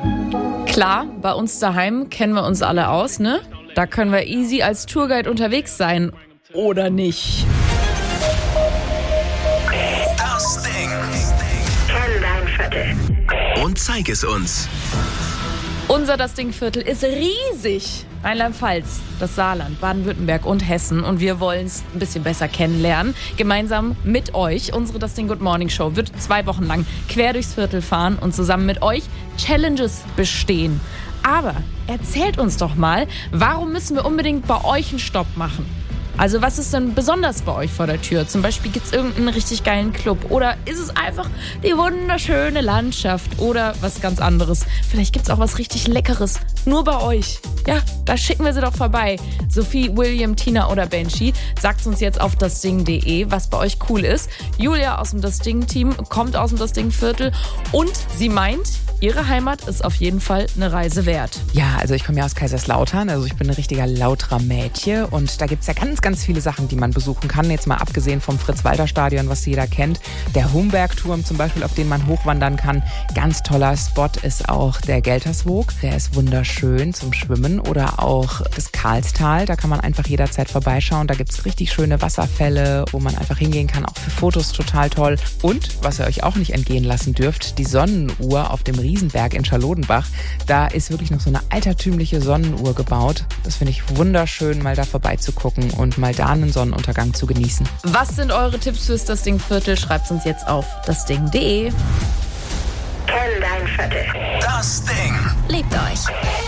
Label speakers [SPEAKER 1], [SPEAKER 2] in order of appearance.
[SPEAKER 1] Klar, bei uns daheim kennen wir uns alle aus, ne? Da können wir easy als Tourguide unterwegs sein. Oder nicht?
[SPEAKER 2] Das Ding.
[SPEAKER 3] Kenn dein Viertel.
[SPEAKER 2] Und zeig es uns.
[SPEAKER 1] Unser Das Ding-Viertel ist riesig. Rheinland-Pfalz, das Saarland, Baden-Württemberg und Hessen. Und wir wollen es ein bisschen besser kennenlernen. Gemeinsam mit euch. Unsere Das Ding Good Morning Show wird 2 Wochen lang quer durchs Viertel fahren und zusammen mit euch Challenges bestehen. Aber erzählt uns doch mal, warum müssen wir unbedingt bei euch einen Stopp machen? Also was ist denn besonders bei euch vor der Tür? Zum Beispiel gibt es irgendeinen richtig geilen Club. Oder ist es einfach die wunderschöne Landschaft? Oder was ganz anderes. Vielleicht gibt es auch was richtig Leckeres. Nur bei euch. Ja, da schicken wir sie doch vorbei. Sophie, William, Tina oder Benji, sagt uns jetzt auf dasding.de, was bei euch cool ist. Julia aus dem Das Ding-Team kommt aus dem Das Ding-Viertel. Und sie meint, ihre Heimat ist auf jeden Fall eine Reise wert.
[SPEAKER 4] Ja, also ich komme ja aus Kaiserslautern, also ich bin ein richtiger Lauterer Mädchen und da gibt es ja ganz viele Sachen, die man besuchen kann, jetzt mal abgesehen vom Fritz-Walter-Stadion, was jeder kennt. Der Humbergturm zum Beispiel, auf den man hochwandern kann. Ganz toller Spot ist auch der Gelterswoog, der ist wunderschön zum Schwimmen, oder auch das Karlstal, da kann man einfach jederzeit vorbeischauen. Da gibt es richtig schöne Wasserfälle, wo man einfach hingehen kann, auch für Fotos total toll. Und, was ihr euch auch nicht entgehen lassen dürft, die Sonnenuhr auf dem Riesenberg in Charlodenbach. Da ist wirklich noch so eine altertümliche Sonnenuhr gebaut. Das finde ich wunderschön, mal da vorbeizugucken und mal da einen Sonnenuntergang zu genießen.
[SPEAKER 1] Was sind eure Tipps fürs Das Ding-Viertel? Schreibt uns jetzt auf dasding.de.
[SPEAKER 3] Kenn dein Viertel.
[SPEAKER 2] Das Ding.
[SPEAKER 5] Liebt euch.